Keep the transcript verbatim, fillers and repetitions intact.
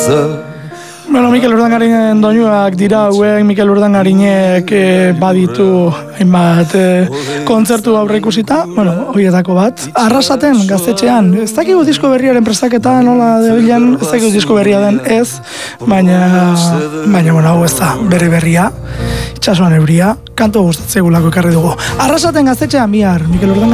Bueno, Mikel Urdangarinen doinuak dira hauek, Mikel Urdangarinek eh, baditu hainbat eh, kontzertu aurreikusita, bueno, horietako bat. Arrasaten, gaztetxean, ez dakigu disko berriaren prestaketa, nola debilen, ez dakigu disko berria den ez, baina, baina, bueno, hau ez da, berri berria, itxasuan euria, kanto gustatzegulako ekarri dugu. Arrasaten gaztetxean bihar, Mikel Urdangarin.